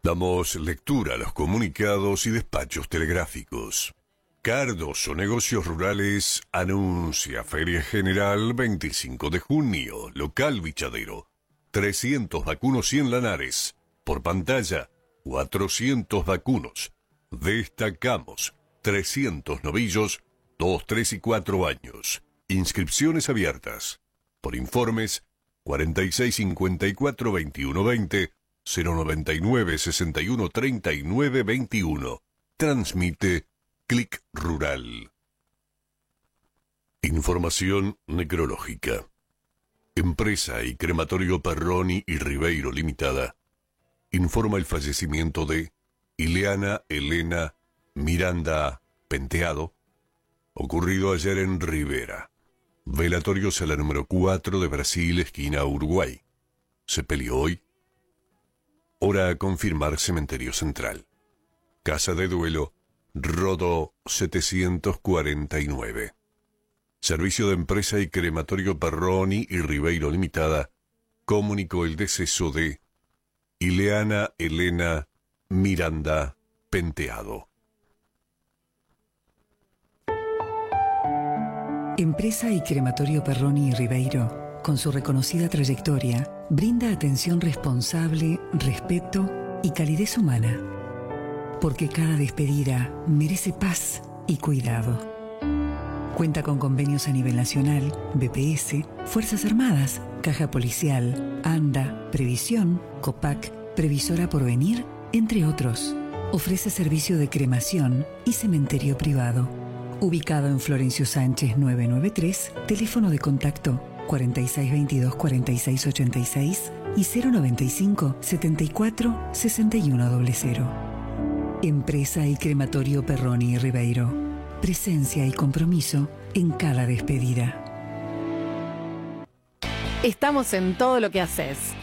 Damos lectura a los comunicados y despachos telegráficos. Cardoso Negocios Rurales anuncia Feria General 25 de junio, local Bichadero. 300 vacunos y en Lanares. Por pantalla, 400 vacunos. Destacamos 300 novillos, 2, 3 y 4 años. Inscripciones abiertas. Por informes, 46 54 21 20, 099 61 39 21. Transmite Clic Rural. Información necrológica. Empresa y Crematorio Perroni y Ribeiro Limitada informa el fallecimiento de Ileana Elena Miranda Penteado, ocurrido ayer en Rivera. Velatorio sala número 4 de Brasil, esquina Uruguay. Sepelio hoy. Hora a confirmar, cementerio central. Casa de duelo, Rodó 749. Servicio de Empresa y Crematorio Perroni y Ribeiro Limitada comunicó el deceso de Ileana Elena Miranda Penteado. Empresa y Crematorio Perroni y Ribeiro, con su reconocida trayectoria, brinda atención responsable, respeto y calidez humana. Porque cada despedida merece paz y cuidado. Cuenta con convenios a nivel nacional, BPS, Fuerzas Armadas, Caja Policial, ANDA, Previsión, COPAC, Previsora Porvenir, entre otros. Ofrece servicio de cremación y cementerio privado. Ubicado en Florencio Sánchez 993, teléfono de contacto 4622-4686 y 095 74 6100. Empresa y Crematorio Perroni y Ribeiro. Presencia y compromiso en cada despedida. Estamos en todo lo que haces.